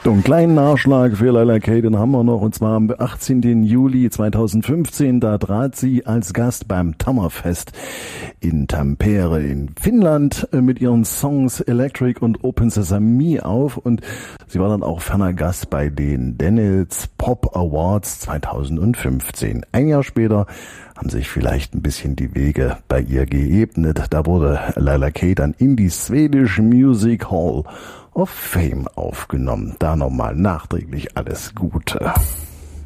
Und einen kleinen Nachschlag für Laila Kay, den haben wir noch, und zwar am 18. Juli 2015, da trat sie als Gast beim Tammerfest in Tampere in Finnland mit ihren Songs Electric und Open Sesame auf, und sie war dann auch ferner Gast bei den Daniels Pop Awards 2015. Ein Jahr später haben sich vielleicht ein bisschen die Wege bei ihr geebnet. Da wurde Laila Kay dann in die Swedish Music Hall of Fame aufgenommen. Da nochmal nachträglich alles Gute.